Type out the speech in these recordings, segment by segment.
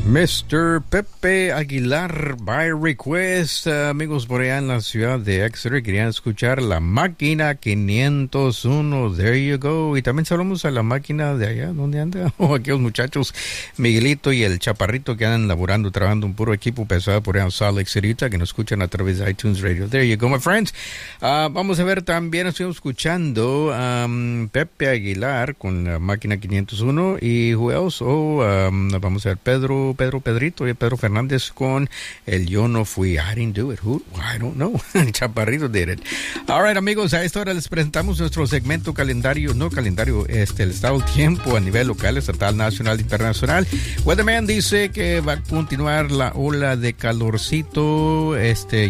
Mr. Pepe Aguilar by request. Amigos por allá en la ciudad de Exeter querían escuchar La Máquina 501. There you go. Y también saludamos a la máquina de allá, ¿dónde anda? Aquellos muchachos, Miguelito y el Chaparrito, que andan laborando, trabajando un puro equipo pesado por allá en Salt Lake City, que nos escuchan a través de iTunes Radio. There you go, my friends. Vamos a ver, también estuvimos escuchando Pepe Aguilar con La Máquina 501 y who else? Vamos a ver, Pedrito y Pedro Fernández con el Yo No Fui. I didn't do it. Who? I don't know. Chaparrito did it. All right, amigos, a esta hora les presentamos nuestro segmento el estado del tiempo a nivel local, estatal, nacional, internacional. Weatherman dice que va a continuar la ola de calorcito,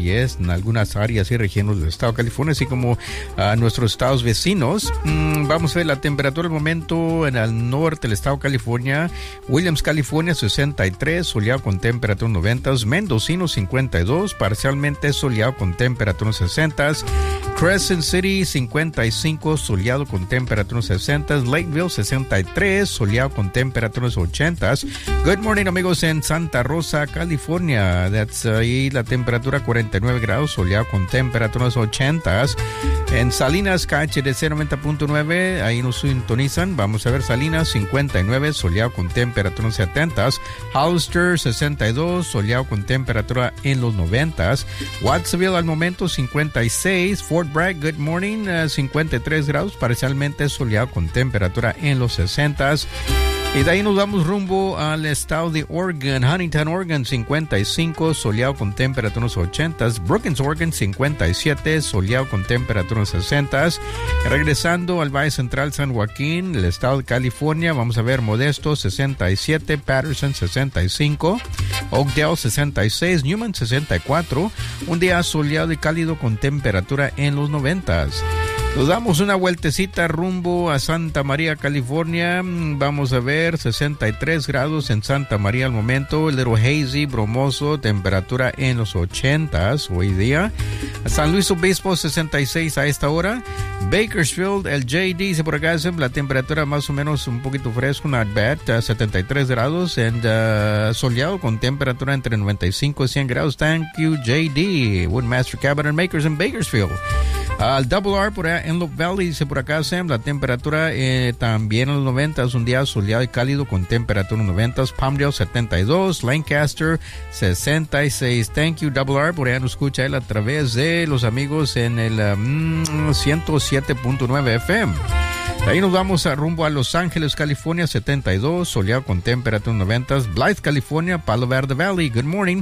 en algunas áreas y regiones del estado de California, así como nuestros estados vecinos. Vamos a ver la temperatura al momento en el norte del estado de California. Williams, California, 63, soleado con temperatura 90, Mendocino 52, parcialmente soleado con temperatura 60, Crescent City 55, soleado con temperatura 60, Lakeville 63, soleado con temperaturas 80. Good morning, amigos, en Santa Rosa, California. That's ahí la temperatura 49 grados, soleado con temperaturas 80. En Salinas, KHDC 90.9, ahí nos sintonizan. Vamos a ver Salinas 59, soleado con temperatura 70. Hollister 62, soleado con temperatura en los 90. Wattsville al momento 56. Fort Bragg, good morning, 53 grados, parcialmente soleado con temperatura en los 60. Y de ahí nos vamos rumbo al estado de Oregon. Huntington, Oregon 55, soleado con temperaturas 80. Brookings, Oregon 57, soleado con temperaturas 60. Regresando al Valle Central San Joaquín, el estado de California, vamos a ver Modesto 67, Patterson 65, Oakdale 66, Newman 64. Un día soleado y cálido con temperatura en los 90. Nos damos una vueltecita rumbo a Santa María, California. Vamos a ver 63 grados en Santa María al momento. Little hazy, bromoso, temperatura en los 80s hoy día. San Luis Obispo 66 a esta hora. Bakersfield, el JD dice por acá, la temperatura más o menos un poquito fresco, not bad, 73 grados, soleado con temperatura entre 95 y 100 grados. Thank you, JD. Woodmaster Cabinet Makers en Bakersfield. Al Double R por allá en Loop Valley, dice por acá, Sam, la temperatura también en los 90, un día soleado y cálido con temperatura en los 90. Palmdale 72, Lancaster 66. Thank you, Double R, por allá nos escucha él a través de los amigos en el 107.9 FM. De ahí nos vamos a rumbo a Los Ángeles, California, 72, soleado con temperatura 90. Blythe, California, Palo Verde Valley, good morning,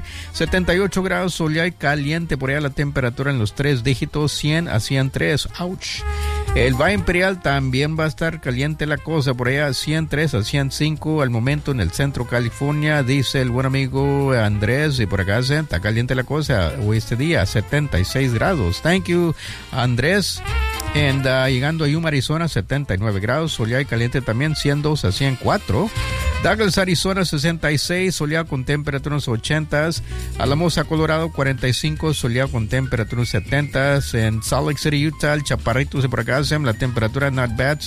78 grados, soleado y caliente, por allá la temperatura en los 3 dígitos, 100 a 103, ouch. El Valle Imperial también va a estar caliente la cosa, por allá 103 a 105 al momento en el centro California, dice el buen amigo Andrés, y por acá está caliente la cosa hoy este día, 76 grados. Thank you, Andrés. Llegando a Yuma, Arizona, 79 grados, soleado y caliente también, 102 a 104. Douglas, Arizona, 66, soleado con temperaturas 80. Alamosa, Colorado, 45, soleado con temperaturas 70. En Salt Lake City, Utah, el Chaparrito de por acá, la temperatura not bad,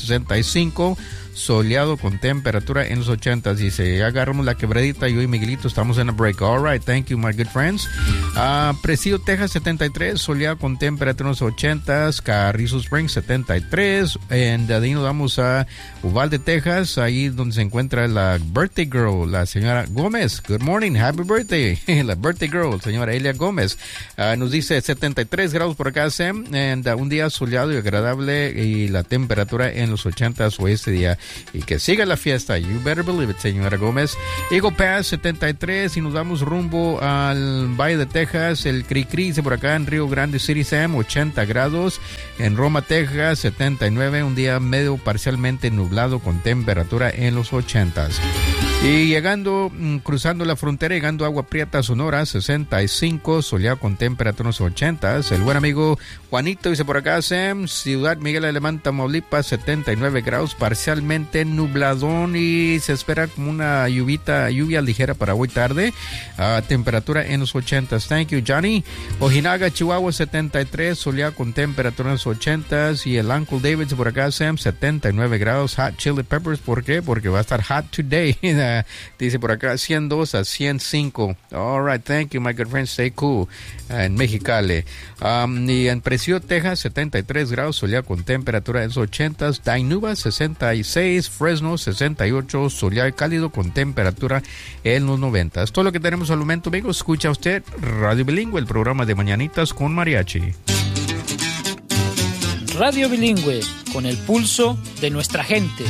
65. Soleado con temperatura en los 80. Dice, ya agarramos la quebradita, yo y Miguelito estamos en a break. All right, thank you, my good friends. Presidio, Texas, 73, soleado con temperatura en los 80. Carrizo Springs, 73. De ahí nos vamos a Uvalde, Texas, ahí donde se encuentra la birthday girl, la señora Gómez. Good morning, happy birthday. La birthday girl, señora Elia Gómez. Nos dice 73 grados por acá, Sam. Un día soleado y agradable y la temperatura en los 80 o este día. Y que siga la fiesta. You better believe it, señora Gómez. Eagle Pass 73 y nos damos rumbo al Valle de Texas. El Cri-Cri dice por acá en Río Grande City, Sam, 80 grados. En Roma, Texas, 79. Un día medio parcialmente nublado con temperatura en los 80s. Y cruzando la frontera, llegando a Agua Prieta, Sonora, 65, soleado con temperaturas 80. El buen amigo Juanito dice por acá, Sam, Ciudad Miguel Alemán, Tamaulipas, 79 grados, parcialmente nubladón y se espera como una lluvia ligera para hoy tarde. Temperatura en los 80. Thank you, Johnny. Ojinaga, Chihuahua, 73, soleado con temperaturas 80. Y el Uncle David dice por acá, Sam, 79 grados, hot chili peppers. ¿Por qué? Porque va a estar hot today. Dice por acá 102 a 105. All right, thank you, my good friend. Stay cool. En Mexicali. Y en Precio, Texas, 73 grados, soleado con temperatura en los 80s. Dinuba, 66. Fresno, 68, soleado y cálido con temperatura en los 90s. Todo lo que tenemos al momento, amigos. Escucha usted Radio Bilingüe, el programa de Mañanitas con Mariachi. Radio Bilingüe, con el pulso de nuestra gente.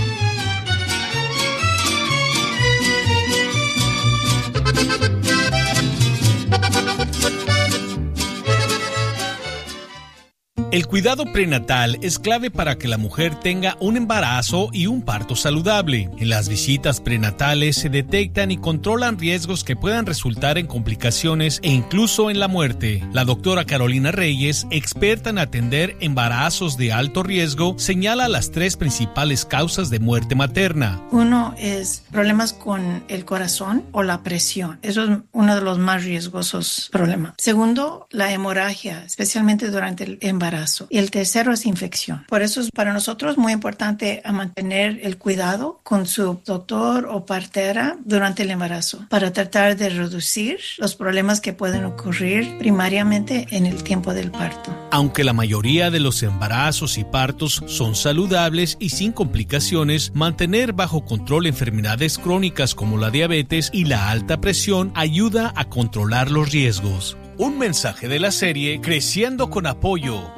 El cuidado prenatal es clave para que la mujer tenga un embarazo y un parto saludable. En las visitas prenatales se detectan y controlan riesgos que puedan resultar en complicaciones e incluso en la muerte. La doctora Carolina Reyes, experta en atender embarazos de alto riesgo, señala las 3 principales causas de muerte materna. Uno es problemas con el corazón o la presión. Eso es uno de los más riesgosos problemas. Segundo, la hemorragia, especialmente durante el embarazo. Y el tercero es infección. Por eso es para nosotros muy importante mantener el cuidado con su doctor o partera durante el embarazo para tratar de reducir los problemas que pueden ocurrir primariamente en el tiempo del parto. Aunque la mayoría de los embarazos y partos son saludables y sin complicaciones, mantener bajo control enfermedades crónicas como la diabetes y la alta presión ayuda a controlar los riesgos. Un mensaje de la serie Creciendo con Apoyo.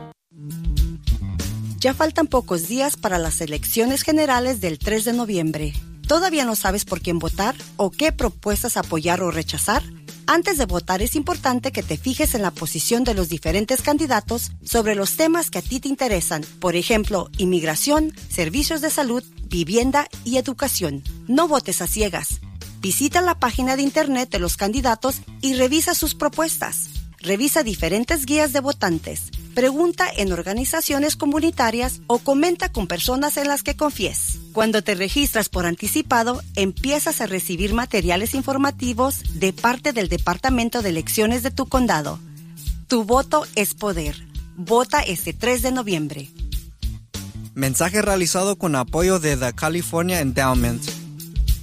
Ya faltan pocos días para las elecciones generales del 3 de noviembre. ¿Todavía no sabes por quién votar o qué propuestas apoyar o rechazar? Antes de votar es importante que te fijes en la posición de los diferentes candidatos sobre los temas que a ti te interesan. Por ejemplo, inmigración, servicios de salud, vivienda y educación. No votes a ciegas. Visita la página de internet de los candidatos y revisa sus propuestas. Revisa diferentes guías de votantes. Pregunta en organizaciones comunitarias o comenta con personas en las que confíes. Cuando te registras por anticipado, empiezas a recibir materiales informativos de parte del Departamento de Elecciones de tu condado. Tu voto es poder. Vota este 3 de noviembre. Mensaje realizado con apoyo de The California Endowment.